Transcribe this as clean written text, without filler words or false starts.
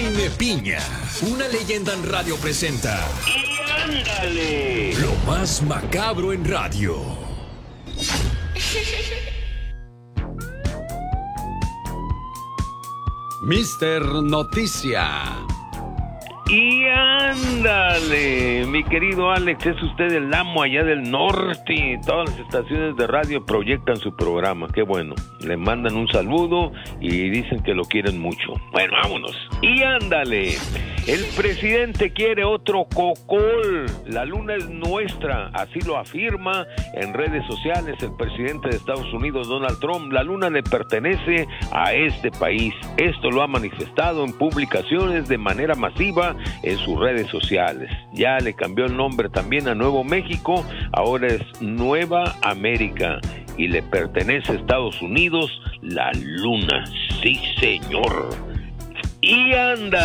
Jaime Piña, una leyenda en radio presenta. ¡Y ándale! Lo más macabro en radio. Mister Noticia. ¡Y ándale! Mi querido Alex, es usted el amo allá del norte. Todas las estaciones de radio proyectan su programa. ¡Qué bueno! Le mandan un saludo y dicen que lo quieren mucho. Bueno, vámonos. ¡Y ándale! El presidente quiere otro cocol. La luna es nuestra, así lo afirma en redes sociales el presidente de Estados Unidos, Donald Trump. La luna le pertenece a este país. Esto lo ha manifestado en publicaciones de manera masiva en sus redes sociales. Ya le cambió el nombre también a Nuevo México, ahora es Nueva América y le pertenece a Estados Unidos la luna. Sí, señor. Y anda.